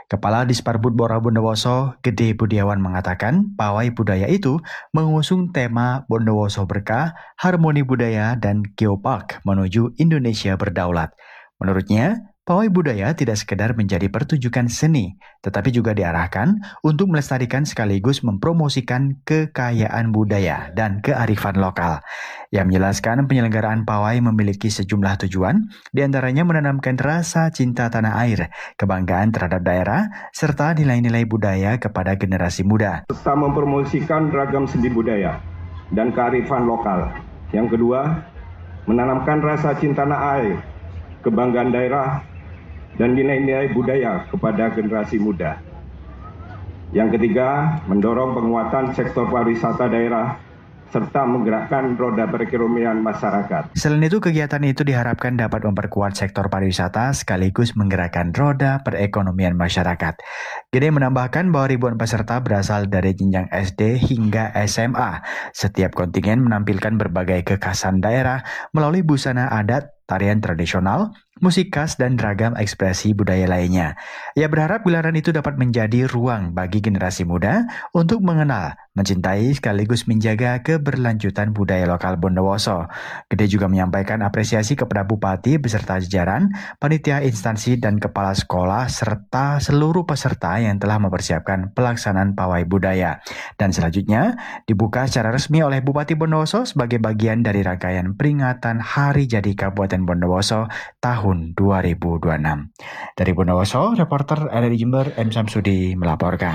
Kepala Disparbud Bora Bondowoso, Gede Budiawan mengatakan pawai budaya itu mengusung tema Bondowoso Berkah, Harmoni Budaya, dan Geopark menuju Indonesia Berdaulat. Menurutnya, pawai budaya tidak sekedar menjadi pertunjukan seni, tetapi juga diarahkan untuk melestarikan sekaligus mempromosikan kekayaan budaya dan kearifan lokal. Yang menjelaskan penyelenggaraan pawai memiliki sejumlah tujuan, diantaranya menanamkan rasa cinta tanah air, kebanggaan terhadap daerah, serta nilai-nilai budaya kepada generasi muda. Serta mempromosikan ragam seni budaya dan kearifan lokal. Yang kedua, menanamkan rasa cinta tanah air, kebanggaan daerah, dan nilai-nilai budaya kepada generasi muda. Yang ketiga, mendorong penguatan sektor pariwisata daerah serta menggerakkan roda perekonomian masyarakat. Selain itu, kegiatan itu diharapkan dapat memperkuat sektor pariwisata sekaligus menggerakkan roda perekonomian masyarakat. Gede menambahkan bahwa ribuan peserta berasal dari jenjang SD hingga SMA. Setiap kontingen menampilkan berbagai kekhasan daerah melalui busana adat, tarian tradisional, musik khas, dan ragam ekspresi budaya lainnya. Ia berharap gelaran itu dapat menjadi ruang bagi generasi muda untuk mengenal, mencintai, sekaligus menjaga keberlanjutan budaya lokal Bondowoso. Gede juga menyampaikan apresiasi kepada Bupati beserta jajaran, panitia instansi, dan kepala sekolah, serta seluruh peserta yang telah mempersiapkan pelaksanaan pawai budaya. Dan selanjutnya, dibuka secara resmi oleh Bupati Bondowoso sebagai bagian dari rangkaian peringatan Hari Jadi Kabupaten Bondowoso tahun 2026. Dari Bondowoso, reporter RRI Jember M. Samsudi melaporkan.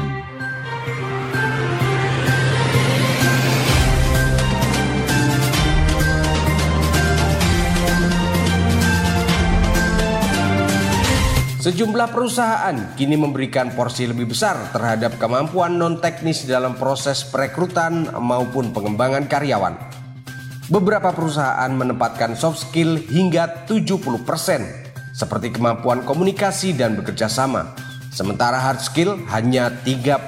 Sejumlah perusahaan kini memberikan porsi lebih besar terhadap kemampuan non-teknis dalam proses perekrutan maupun pengembangan karyawan. Beberapa perusahaan menempatkan soft skill hingga 70%, seperti kemampuan komunikasi dan bekerja sama, sementara hard skill hanya 30%.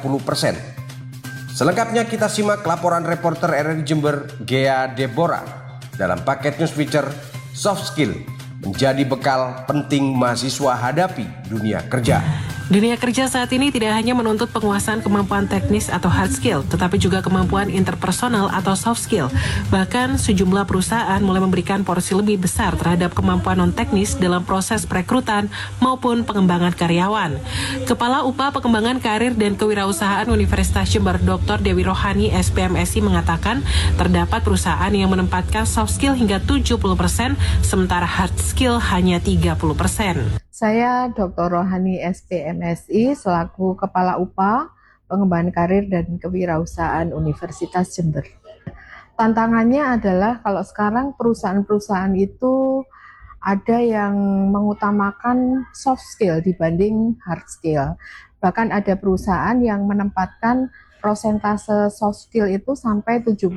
Selengkapnya kita simak laporan reporter RRI Jember, Gea Deborah, dalam paket news feature Soft Skill menjadi bekal penting mahasiswa hadapi dunia kerja. Dunia kerja saat ini tidak hanya menuntut penguasaan kemampuan teknis atau hard skill, tetapi juga kemampuan interpersonal atau soft skill. Bahkan sejumlah perusahaan mulai memberikan porsi lebih besar terhadap kemampuan non-teknis dalam proses perekrutan maupun pengembangan karyawan. Kepala UPA Pengembangan Karir dan Kewirausahaan Universitas Jember, Dr. Dewi Rohani, SPMSI, mengatakan terdapat perusahaan yang menempatkan soft skill hingga 70%, sementara hard skill hanya 30%. Saya Dr. Rohani SPMSI selaku Kepala UPA Pengembangan Karir dan Kewirausahaan Universitas Jember. Tantangannya adalah kalau sekarang perusahaan-perusahaan itu ada yang mengutamakan soft skill dibanding hard skill. Bahkan ada perusahaan yang menempatkan prosentase soft skill itu sampai 70%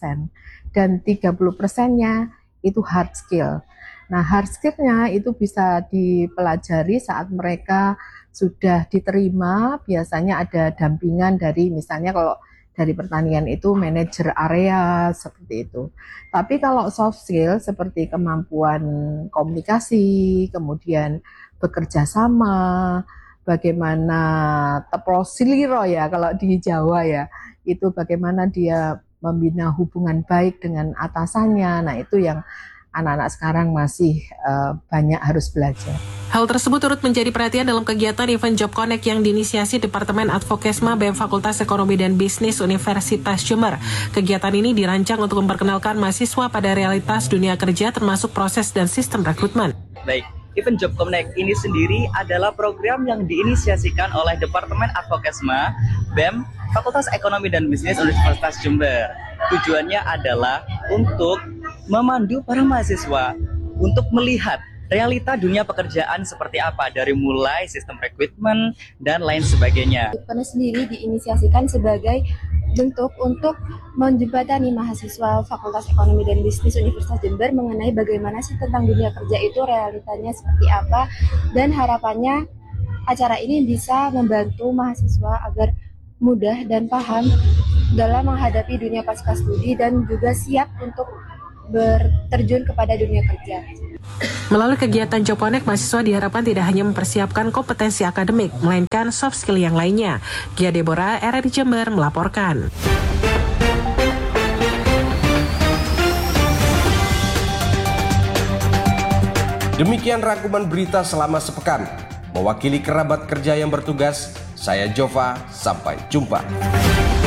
dan 30%-nya itu hard skill. Nah, hard skill-nya itu bisa dipelajari saat mereka sudah diterima, biasanya ada dampingan dari, misalnya kalau dari pertanian itu manajer area, seperti itu. Tapi kalau soft skill seperti kemampuan komunikasi, kemudian bekerja sama, bagaimana teprosiliro ya kalau di Jawa ya, itu bagaimana dia membina hubungan baik dengan atasannya, nah itu yang anak-anak sekarang masih banyak harus belajar. Hal tersebut turut menjadi perhatian dalam kegiatan Event Job Connect yang diinisiasi Departemen Advokesma BEM Fakultas Ekonomi dan Bisnis Universitas Jember. Kegiatan ini dirancang untuk memperkenalkan mahasiswa pada realitas dunia kerja termasuk proses dan sistem rekrutmen. Baik, Event Job Connect ini sendiri adalah program yang diinisiasikan oleh Departemen Advokesma BEM Fakultas Ekonomi dan Bisnis Universitas Jember. Tujuannya adalah untuk memandu para mahasiswa untuk melihat realita dunia pekerjaan seperti apa, dari mulai sistem rekrutmen dan lain sebagainya. Pada sendiri diinisiasikan sebagai bentuk untuk menjembatani mahasiswa Fakultas Ekonomi dan Bisnis Universitas Jember mengenai bagaimana sih tentang dunia kerja itu, realitanya seperti apa, dan harapannya acara ini bisa membantu mahasiswa agar mudah dan paham dalam menghadapi dunia pasca studi dan juga siap untuk berterjun kepada dunia kerja. Melalui kegiatan Job Connect, mahasiswa diharapkan tidak hanya mempersiapkan kompetensi akademik, melainkan soft skill yang lainnya. Gia Deborah, RRI Jember melaporkan. Demikian rangkuman berita selama sepekan. Mewakili kerabat kerja yang bertugas, saya Jova, sampai jumpa.